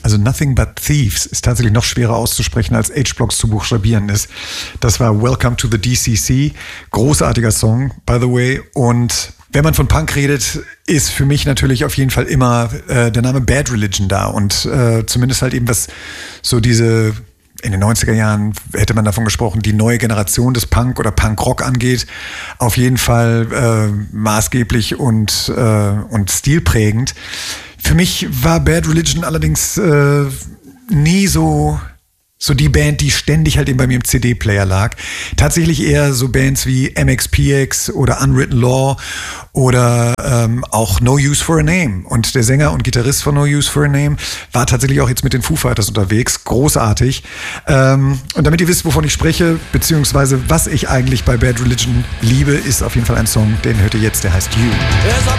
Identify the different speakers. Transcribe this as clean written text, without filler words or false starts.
Speaker 1: also Nothing But Thieves ist tatsächlich noch schwerer auszusprechen, als H-Blocks zu buchstabieren ist. Das war Welcome to the DCC. Großartiger Song, by the way. Und wenn man von Punk redet, ist für mich natürlich auf jeden Fall immer der Name Bad Religion da. Und zumindest halt eben was so diese... In den 90er Jahren hätte man davon gesprochen, die neue Generation des Punk oder Punk-Rock angeht. Auf jeden Fall maßgeblich und stilprägend. Für mich war Bad Religion allerdings nie so die Band, die ständig halt eben bei mir im CD-Player lag. Tatsächlich eher so Bands wie MXPX oder Unwritten Law oder auch No Use for a Name. Und der Sänger und Gitarrist von No Use for a Name war tatsächlich auch jetzt mit den Foo Fighters unterwegs. Großartig. Und damit ihr wisst, wovon ich spreche, beziehungsweise was ich eigentlich bei Bad Religion liebe, ist auf jeden Fall ein Song, den hört ihr jetzt, der heißt You.